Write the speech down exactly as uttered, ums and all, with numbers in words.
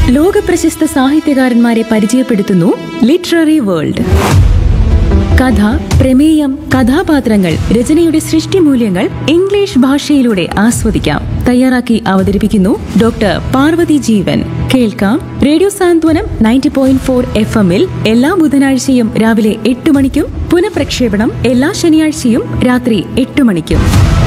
ലോകപ്രശസ്ത സാഹിത്യകാരന്മാരെ പരിചയപ്പെടുത്തുന്നു literary world. കഥ, പ്രമേയം, കഥാപാത്രങ്ങൾ, രചനയുടെ സൃഷ്ടിമൂല്യങ്ങൾ ഇംഗ്ലീഷ് ഭാഷയിലൂടെ ആസ്വദിക്കാം. തയ്യാറാക്കി അവതരിപ്പിക്കുന്നു ഡോക്ടർ പാർവതി ജീവൻ. കേൾക്കാം റേഡിയോ സാന്ത്വനം നയൻറ്റി പോയിന്റ് ഫോർ എഫ് എമ്മിൽ എല്ലാ ബുധനാഴ്ചയും രാവിലെ എട്ട് മണിക്കും പുനഃപ്രക്ഷേപണം എല്ലാ ശനിയാഴ്ചയും രാത്രി എട്ട് മണിക്കും.